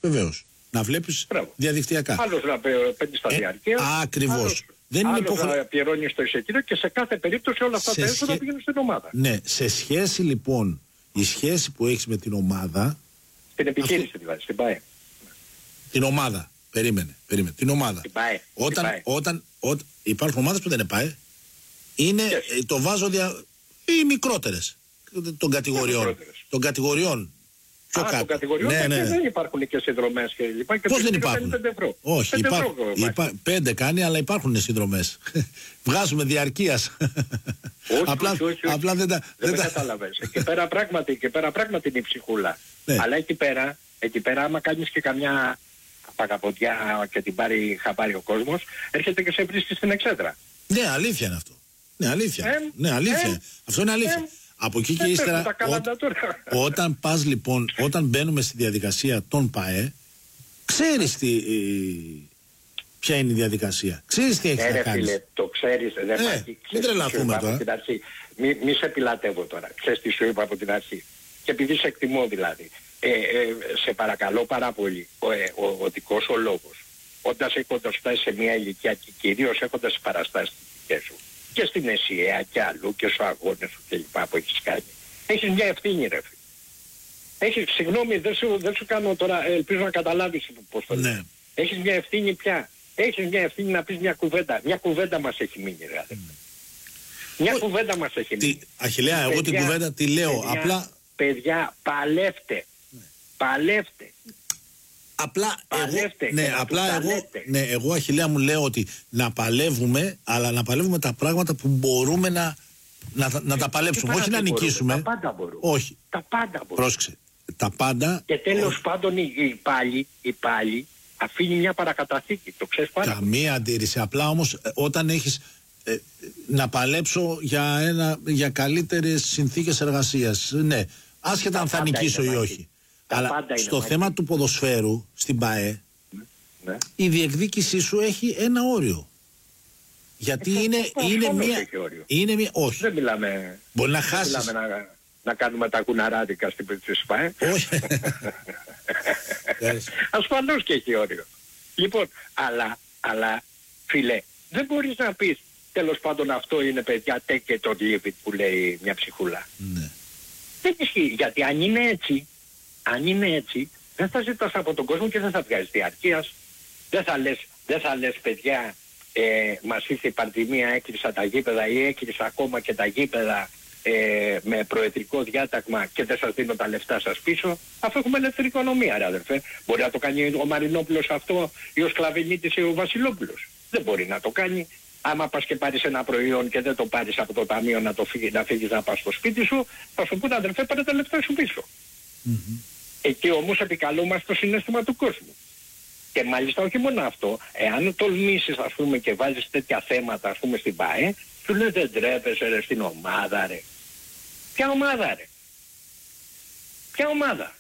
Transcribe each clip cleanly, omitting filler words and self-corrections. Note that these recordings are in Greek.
Βεβαίως. Να βλέπεις διαδικτυακά. Άλλος να παίρνει στα διαρκεία. Ακριβώς. Δεν είναι να πληρώνει στο εισιτήριο και σε κάθε περίπτωση όλα αυτά τα έσοδα πηγαίνουν στην ομάδα. Ναι, σε σχέση λοιπόν, η σχέση που έχεις με την ομάδα. Στην επιχείρηση δηλαδή, στην ΠΑΕ. Την ομάδα. Περίμενε. Την ομάδα. Την ΠΑΕ. Όταν υπάρχουν ομάδες που δεν είναι ΠΑΕ, είναι το βάζω οι μικρότερες των κατηγοριών. Των κατηγοριών. Των κατηγοριών δεν υπάρχουν και συνδρομές και λοιπά. Πώς δεν υπάρχουν? 5 ευρώ. Όχι, 5 κάνει, αλλά υπάρχουν συνδρομές. Βγάζουμε διαρκείας. Όχι. Απλά δεν με κατάλαβες. Εκεί πέρα πράγματι είναι η ψυχούλα. Αλλά εκεί πέρα άμα κάνεις και καμιά παγαποντιά και την πάρει ο κόσμος, έρχεται και σε βρίσκει στην εξέδρα. Ναι, αλήθεια είναι αυτό. Ναι, αλήθεια. Αυτό είναι αλήθεια. Από εκεί και ύστερα, όταν πας λοιπόν, όταν μπαίνουμε στη διαδικασία των ΠΑΕ, ξέρεις ποια είναι η διαδικασία. Ξέρεις τι έχεις να κάνεις. Φίλε, το ξέρεις, μην τρελαθούμε τώρα. Μη σε πιλατεύω τώρα. Ξέρεις τι σου είπα από την αρχή. Και επειδή σε εκτιμώ δηλαδή, σε παρακαλώ πάρα πολύ, ο δικός ο λόγος, όταν έχοντας φτάσει σε μια ηλικία και κυρίως έχοντας τις παραστάσεις σου, και στην ΕΣΥΑ και αλλού και στους αγώνες σου και λοιπά που έχεις κάνει, έχεις μια ευθύνη ρε φίλε. Συγγνώμη, δεν σου κάνω τώρα, ελπίζω να καταλάβεις πώς το λέω. Έχεις μια ευθύνη πια. Έχεις μια ευθύνη να πεις μια κουβέντα. Μια κουβέντα μας έχει μείνει ρε. Μια κουβέντα μας έχει μείνει. Αχιλλέα, εγώ την κουβέντα τη λέω απλά. Παιδιά, παλεύτε. Εγώ Αχιλλέα μου λέω ότι να παλεύουμε, αλλά να παλεύουμε τα πράγματα που μπορούμε να τα παλέψουμε, όχι να νικήσουμε. Τα πάντα μπορούμε. Όχι. Τα πάντα μπορούμε. Πρόσεξε. Τα πάντα. Και τέλος πάντων η πάλι αφήνει μια παρακαταθήκη. Το ξέρεις πάρα. Καμία αντίρρηση. Απλά όμως όταν έχεις να παλέψω για καλύτερες συνθήκες εργασίας. Ναι. Άσχετα αν θα νικήσω ή όχι. Αλλά στο θέμα του ποδοσφαίρου, στην ΠΑΕ, η διεκδίκησή σου έχει ένα όριο. Γιατί είναι μια. Όχι. Δεν μιλάμε. Μπορεί να χάσεις. Να κάνουμε τα κουναράδικα στην ΠΑΕ. Όχι. Ασφαλώς και έχει όριο. Λοιπόν, αλλά φίλε, δεν μπορείς να πεις τέλος πάντων αυτό είναι παιδιά τέκε το Λίβιτ που λέει μια ψυχούλα. Ναι. Δεν ισχύει, γιατί αν είναι έτσι, δεν θα ζητάς από τον κόσμο και δεν θα βγάζεις διαρκείας. Δεν θα λες παιδιά, μας ήρθε η πανδημία, έκλεισα τα γήπεδα ή έκλεισα ακόμα και τα γήπεδα με προεδρικό διάταγμα και δεν σας δίνω τα λεφτά σας πίσω. Αφού έχουμε ελεύθερη οικονομία, ρε αδερφέ. Μπορεί να το κάνει ο Μαρινόπουλος αυτό ή ο Σκλαβενίτης ή ο Βασιλόπουλος. Δεν μπορεί να το κάνει. Άμα πας και πάρεις ένα προϊόν και δεν το πάρεις από το ταμείο να φύγεις να πας στο σπίτι σου, θα σου πούνε αδερφέ πάρε τα λεφτά σου πίσω. Εκεί όμως επικαλούμαστε το συναίσθημα του κόσμου. Και μάλιστα όχι μόνο αυτό, εάν τολμήσεις ας πούμε και βάζεις τέτοια θέματα ας πούμε στην ΠΑΕ, σου λέει δεν τρέπεσαι ρε στην ομάδα ρε. Ποια ομάδα ρε. Ποια ομάδα.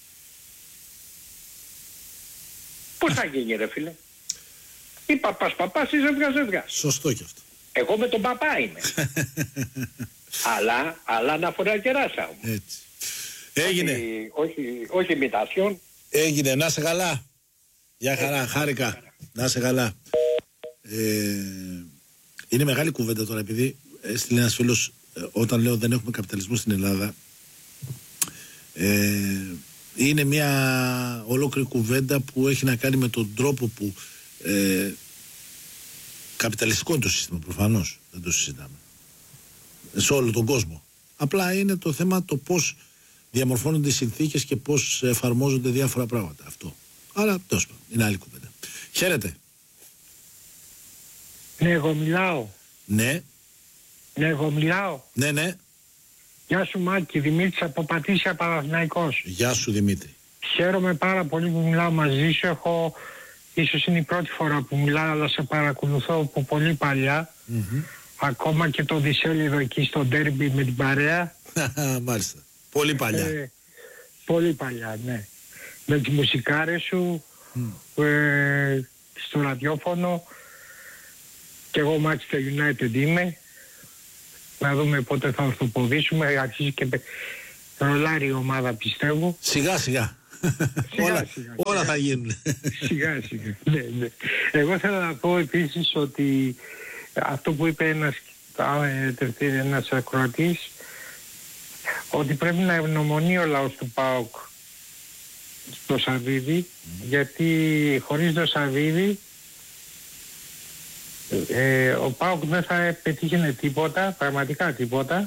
Πώς θα γίνει ρε φίλε. Ή παπάς ή ζευγά. Σωστό κι αυτό. Εγώ με τον παπά είμαι. αλλά να φοράει κεράσα μου. Έτσι. Έγινε. Όχι ημιτάσιον. Έγινε. Να σε καλά. Γεια χαρά. Χάρηκα. Να σε καλά. Είναι μεγάλη κουβέντα τώρα επειδή έστειλε ένας φίλος όταν λέω δεν έχουμε καπιταλισμό στην Ελλάδα. Είναι μια ολόκληρη κουβέντα που έχει να κάνει με τον τρόπο που καπιταλιστικό είναι το σύστημα, προφανώς δεν το συζητάμε σε όλο τον κόσμο. Απλά είναι το θέμα το πώς διαμορφώνονται οι συνθήκες και πώς εφαρμόζονται διάφορα πράγματα. Αυτό. Αλλά τόσο είναι άλλη κουβέντα. Χαίρετε. Ναι, εγώ μιλάω. Ναι. Ναι, εγώ μιλάω. Ναι. Γεια σου Μάκη, Δημήτρης από Πατήσια Παναθηναϊκός. Γεια σου Δημήτρη. Χαίρομαι πάρα πολύ που μιλάω μαζί σου. Ίσως είναι η πρώτη φορά που μιλάω, αλλά σε παρακολουθώ από πολύ παλιά. Ακόμα και το δισέλιδο εκεί στο ντέρμπι με την παρέα. Μάλιστα. Πολύ παλιά. Πολύ παλιά, ναι. Με τις μουσικάρες σου, στο ραδιόφωνο. Και εγώ Manchester United είμαι. Να δούμε πότε θα ορθοποδήσουμε. Αρχίζει και ρολάρει η ομάδα πιστεύω. Σιγά σιγά. Όλα θα γίνουν. Σιγά σιγά. Ναι. Εγώ θέλω να πω επίσης ότι αυτό που είπε ένας ακροατής, ότι πρέπει να ευγνωμονεί ο λαός του ΠΑΟΚ στο Σαββίδι, γιατί χωρίς το Σαββίδι ο ΠΑΟΚ δεν θα πετύχαινε τίποτα, πραγματικά τίποτα.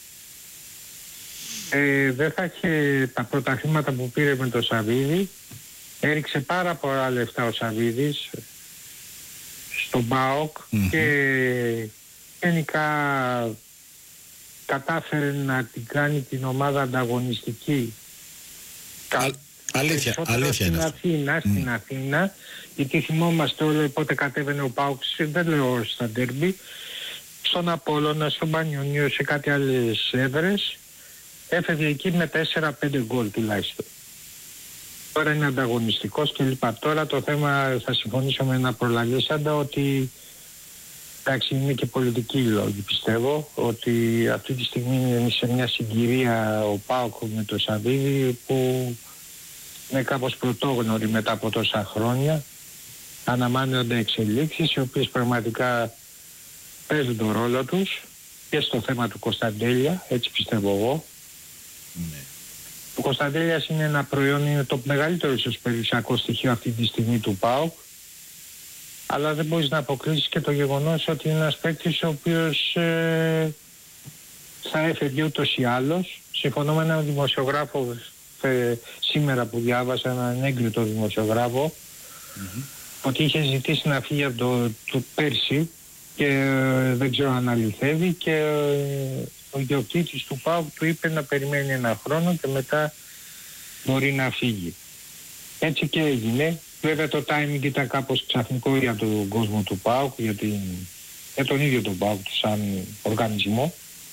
Δεν θα είχε τα πρωταθλήματα που πήρε με το Σαββίδι. Έριξε πάρα πολλά λεφτά ο Σαββίδης στον ΠΑΟΚ και γενικά κατάφερε να την κάνει την ομάδα ανταγωνιστική. Αλήθεια είναι στην Αθήνα, γιατί θυμόμαστε όλο πότε κατέβαινε ο ΠΑΟΚ, δεν λέω στα ντέρμπι, στον Απόλλωνα, στον Πανιωνίο, σε κάτι άλλες έδρες, έφευγε εκεί με 4-5 γκολ τουλάχιστον. Τώρα είναι ανταγωνιστικός κλπ. Τώρα το θέμα, θα συμφωνήσω με ένα προλαλήσαντα, ότι εντάξει, είναι και πολιτική λόγη, πιστεύω, ότι αυτή τη στιγμή είναι σε μια συγκυρία ο ΠΑΟΚ με το Σαββίδι που είναι κάπως πρωτόγνωροι μετά από τόσα χρόνια. Αναμάνονται εξελίξεις οι οποίες πραγματικά παίζουν τον ρόλο τους και στο θέμα του Κωνσταντέλια, έτσι πιστεύω εγώ. Ναι. Ο Κωνσταντέλιας είναι ένα προϊόν, είναι το μεγαλύτερο ίσως περιουσιακό στοιχείο αυτή τη στιγμή του ΠΑΟΚ, αλλά δεν μπορείς να αποκλείσεις και το γεγονός ότι είναι ένας παίκτης ο οποίος θα έφευγε ούτως ή άλλως. Συμφωνώ με έναν δημοσιογράφο σήμερα που διάβασα, έναν έγκριτο δημοσιογράφο, ότι είχε ζητήσει να φύγει από το πέρσι και δεν ξέρω αν αληθεύει, και ο ιδιοκτήτης του ΠΑΟΚ του είπε να περιμένει ένα χρόνο και μετά μπορεί να φύγει. Έτσι και έγινε. Βέβαια το timing ήταν κάπως ξαφνικό για τον κόσμο του ΠΑΟΚ, για τον ίδιο τον ΠΑΟΚ σαν οργανισμό.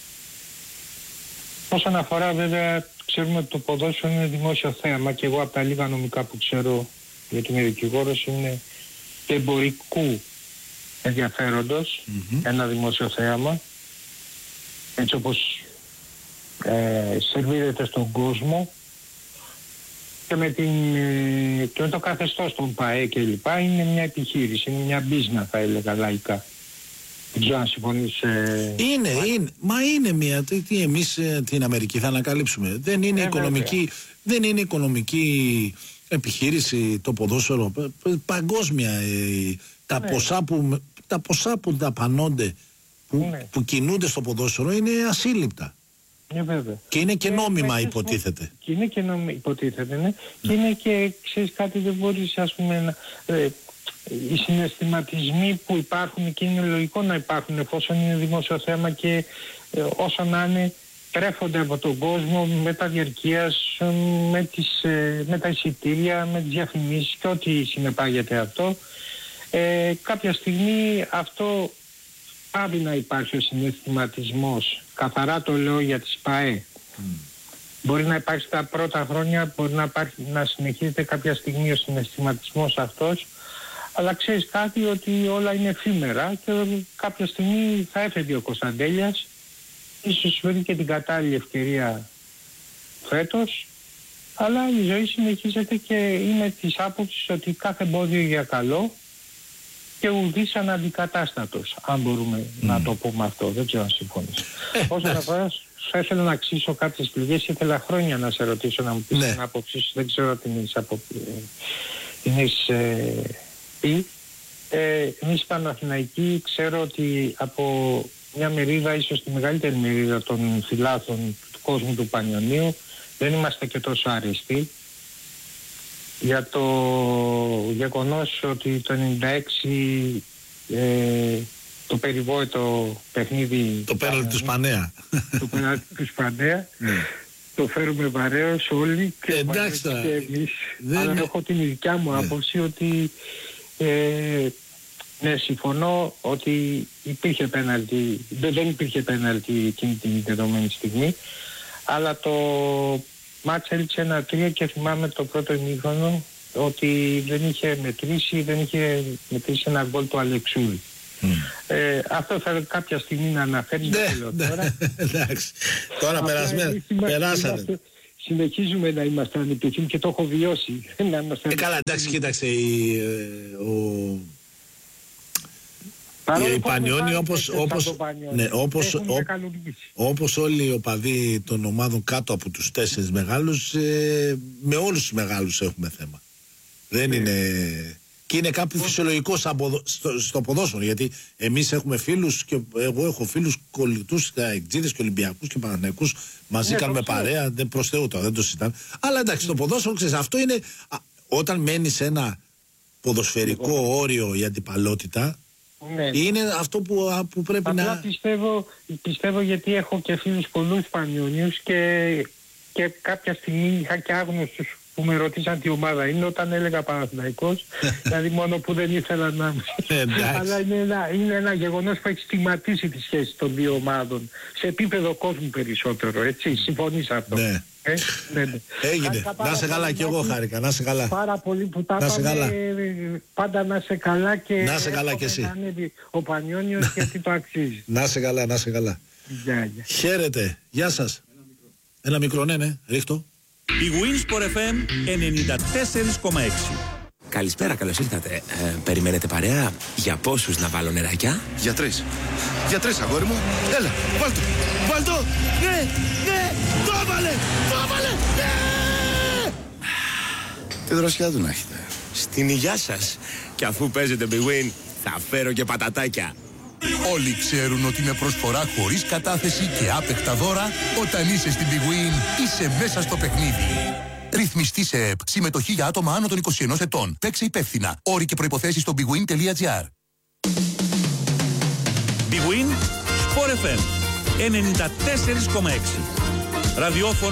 Όσον αφορά, βέβαια, ξέρουμε ότι το ποδόσφαιρο είναι δημόσιο θέαμα και εγώ από τα λίγα νομικά που ξέρω, γιατί είμαι δικηγόρος, είναι εμπορικού ενδιαφέροντος ένα δημόσιο θέαμα, έτσι όπως σερβίρεται στον κόσμο, και με το καθεστώς των ΠΑΕ και λοιπά, είναι μια επιχείρηση, είναι μια μπίζνα, θα έλεγα λαϊκά. Δεν ξέρω αν συμφωνείς. Μα είναι μια. Τι εμείς την Αμερική θα ανακαλύψουμε. Δεν είναι οικονομική επιχείρηση το ποδόσφαιρο. Παγκόσμια. Τα ποσά που δαπανώνται, που κινούνται στο ποδόσφαιρο, είναι ασύλληπτα. Βέβαια. Και είναι και νόμιμα, υποτίθεται. Και είναι και νόμιμα, υποτίθεται, ναι. Και είναι και, ξέρεις κάτι, δεν μπορείς, ας πούμε, οι συναισθηματισμοί που υπάρχουν, και είναι λογικό να υπάρχουν εφόσον είναι δημόσιο θέμα, και όσο να είναι τρέφονται από τον κόσμο με τα διαρκείας, με τα εισιτήρια, με τις διαφημίσεις και ό,τι συνεπάγεται αυτό. Κάποια στιγμή αυτό πάβει να υπάρχει ο συναισθηματισμός. Καθαρά το λέω για τις ΠΑΕ. Μπορεί να υπάρχει τα πρώτα χρόνια, μπορεί να συνεχίζεται κάποια στιγμή ο συναισθηματισμός αυτός, αλλά ξέρεις κάτι, ότι όλα είναι εφήμερα και κάποια στιγμή θα έφευγε ο Κωνσταντέλιας, ίσως βρει και την κατάλληλη ευκαιρία φέτος, αλλά η ζωή συνεχίζεται και είναι της άποψης ότι κάθε εμπόδιο για καλό και ουδής αναντικατάστατος, αν μπορούμε να το πούμε αυτό. Δεν ξέρω αν συμφωνείς. Όσον αφορά, θα ήθελα να αξίσω κάποιες πληγές, ήθελα χρόνια να σε ρωτήσω να μου πεις την άποψή σου, δεν ξέρω τι την έχεις πει. Εμείς Παναθηναϊκοί, ξέρω ότι από μια μερίδα, ίσως τη μεγαλύτερη μερίδα των φιλάθλων του κόσμου του Πανιωνίου, δεν είμαστε και τόσο άρεστοι για το γεγονός ότι το 96 το περιβόητο παιχνίδι, το πέναλτι του Σπανέα, το φέρουμε βαρέως όλοι και εμείς. Αλλά έχω την δικιά μου άποψη ότι ναι, συμφωνώ ότι υπήρχε πέναλτι, δεν υπήρχε πέναλτι εκείνη την δεδομένη στιγμή, αλλά το μάτς έλειξε 1-3 και θυμάμαι το πρώτο ημίχρονο ότι δεν είχε μετρήσει ένα γκολ του Αλεξούλη. Αυτό θα κάποια στιγμή να αναφέρει. Εντάξει. Τώρα περάσανε. συνεχίζουμε να είμαστε ανεπιθύμοι και το έχω βιώσει. Καλά, εντάξει, κοίταξε, οι Πανιόνιοι όπως όλοι οι οπαδοί των ομάδων κάτω από τους 4 μεγάλους, με όλους τους μεγάλους έχουμε θέμα. Δεν είναι... Και είναι κάπου φυσιολογικό στο ποδόσφαιρο, γιατί εμείς έχουμε φίλους και εγώ έχω φίλους κολλητούς, αεκτζίδες και Ολυμπιακούς και Παναθηναϊκούς, μαζί κάνουμε παρέα, δεν προς Θεού τώρα, δεν το συζητάμε. Αλλά εντάξει, το ποδόσφαιρο, ξέρεις, αυτό είναι, όταν μένει σε ένα ποδοσφαιρικό όριο η αντιπαλότητα, είναι αυτό που πρέπει απλά πιστεύω γιατί έχω και φίλους πολλούς Πανιόνιους και κάποια στιγμή είχα και άγνωστους που με ρωτήσαν τι ομάδα είναι όταν έλεγα Παναθηναϊκός, δηλαδή μόνο που δεν ήθελα να... Αλλά είναι ένα γεγονός που έχει στιγματίσει τη σχέση των δύο ομάδων σε επίπεδο κόσμου περισσότερο, έτσι, συμφωνείς αυτό? Ναι. Έγινε. Να σε καλά, και εγώ χάρηκα. Να σε καλά. Πάρα πολύ που τα πάμε. Πάντα να σε καλά και να σε καλά και εσύ. Να ανέβει ο Πανιόνιος γιατί το αξίζει. Να σε καλά, να σε καλά. Χαίρετε. Γεια σας. Ένα μικρό, ναι, ρίχτω. Η Winsport FM 94,6. Καλησπέρα, καλώς ήρθατε. Περιμένετε παρέα? Για πόσους να βάλω νεράκια? Για 3. Για 3, αγόρι μου. Έλα, βάλ' το. Ναι, το έβαλε, ναι. Τι δροσιά του να έχετε. Στην υγειά σας. Και αφού παίζετε Big Win, θα φέρω και πατατάκια. Όλοι ξέρουν ότι με προσφορά χωρίς κατάθεση και άπεχτα δώρα, όταν είσαι στην Big Win, είσαι μέσα στο παιχνίδι. Ρυθμιστή σε ΕΠ. Συμμετοχή για άτομα άνω των 21 ετών. Παίξε υπεύθυνα. Όροι και προϋποθέσεις στο bigwin.gr. Big Win, Sport FM 94,6. Ραδιόφωνο